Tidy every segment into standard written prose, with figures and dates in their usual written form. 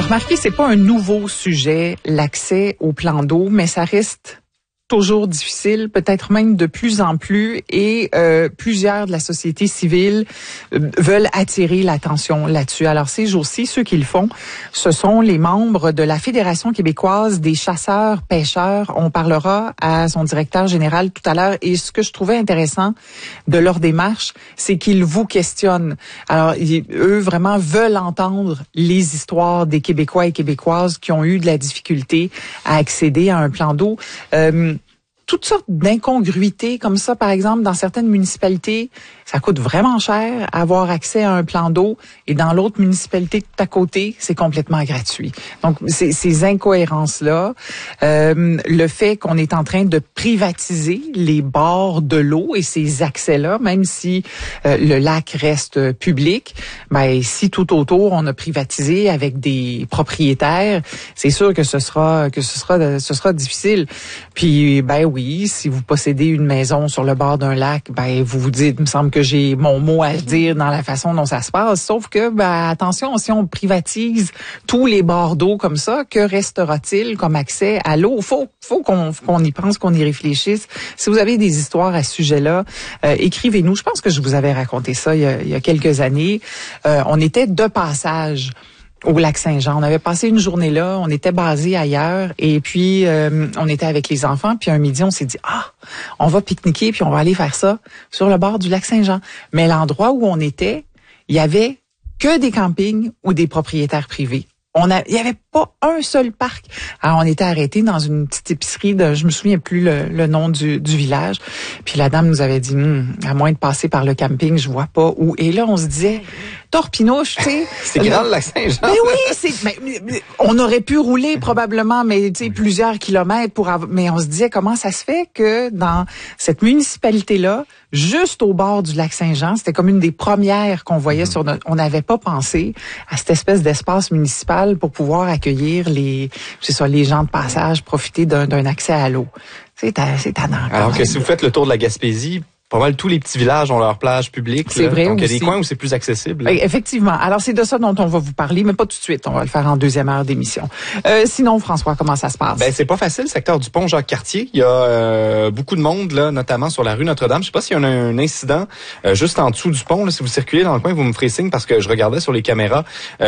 Remarquez, c'est pas un nouveau sujet, l'accès au plan d'eau, mais ça reste toujours difficile, peut-être même de plus en plus, et plusieurs de la société civile veulent attirer l'attention là-dessus. Alors ces jours-ci, ceux qui le font, ce sont les membres de la Fédération québécoise des chasseurs-pêcheurs. On parlera à son directeur général tout à l'heure, et ce que je trouvais intéressant de leur démarche, c'est qu'ils vous questionnent. Alors, eux vraiment veulent entendre les histoires des Québécois et Québécoises qui ont eu de la difficulté à accéder à un plan d'eau. Toutes sortes d'incongruités comme ça, par exemple, dans certaines municipalités, ça coûte vraiment cher avoir accès à un plan d'eau, et dans l'autre municipalité tout à côté, c'est complètement gratuit. Donc, ces incohérences-là, le fait qu'on est en train de privatiser les bords de l'eau et ces accès-là, même si le lac reste public, ben si tout autour on a privatisé avec des propriétaires, c'est sûr que ce sera difficile. Puis ben oui, si vous possédez une maison sur le bord d'un lac, ben vous vous dites, il me semble que j'ai mon mot à dire dans la façon dont ça se passe. Sauf que, ben attention, si on privatise tous les bords d'eau comme ça, que restera-t-il comme accès à l'eau? Faut qu'on y pense, qu'on y réfléchisse. Si vous avez des histoires à ce sujet-là, écrivez-nous. Je pense que je vous avais raconté ça il y a quelques années. On était de passage au Lac-Saint-Jean. On avait passé une journée là, on était basé ailleurs, et puis on était avec les enfants, puis un midi on s'est dit on va pique-niquer puis on va aller faire ça sur le bord du Lac-Saint-Jean. Mais l'endroit où on était, il y avait que des campings ou des propriétaires privés. Il y avait pas un seul parc. Alors, on était arrêtés dans une petite épicerie je me souviens plus le nom du village. Puis la dame nous avait dit, à moins de passer par le camping, je vois pas où. Et là, on se disait, torpinouche, tu sais. C'est grand le Lac-Saint-Jean. Mais oui, on aurait pu rouler probablement, mais tu sais, plusieurs kilomètres mais on se disait, comment ça se fait que dans cette municipalité-là, juste au bord du Lac-Saint-Jean, c'était comme une des premières qu'on voyait on n'avait pas pensé à cette espèce d'espace municipal pour pouvoir accueillir les gens de passage, profiter d'un accès à l'eau. C'est tannant. Alors que si vous faites le tour de la Gaspésie, pas mal tous les petits villages ont leur plage publique. C'est vrai. Donc, il y a aussi des coins où c'est plus accessible. Là. Effectivement. Alors, c'est de ça dont on va vous parler, mais pas tout de suite. On va le faire en deuxième heure d'émission. Sinon, François, comment ça se passe? Ben, c'est pas facile, le secteur du pont Jacques-Cartier. Il y a beaucoup de monde, là, notamment sur la rue Notre-Dame. Je sais pas s'il y a un incident juste en dessous du pont. Là, si vous circulez dans le coin, vous me ferez signe parce que je regardais sur les caméras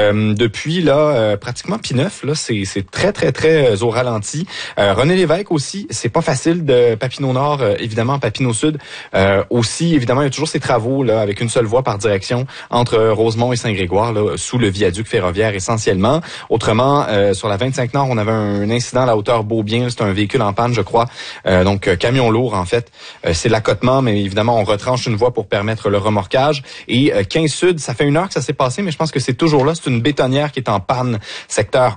depuis là pratiquement P9. Là, c'est très, très, très au ralenti. René Lévesque aussi, c'est pas facile de Papineau-Nord, évidemment, Papineau-Sud. Aussi, évidemment, il y a toujours ces travaux là avec une seule voie par direction entre Rosemont et Saint-Grégoire, là, sous le viaduc ferroviaire essentiellement. Autrement, sur la 25 Nord, on avait un incident à la hauteur Beaubien. C'est un véhicule en panne, je crois. Donc, camion lourd, en fait. C'est l'accotement, mais évidemment, on retranche une voie pour permettre le remorquage. Et 15 Sud, ça fait 1 heure que ça s'est passé, mais je pense que c'est toujours là. C'est une bétonnière qui est en panne, secteur